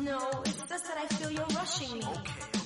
No, it's just that I feel you're rushing me. Okay.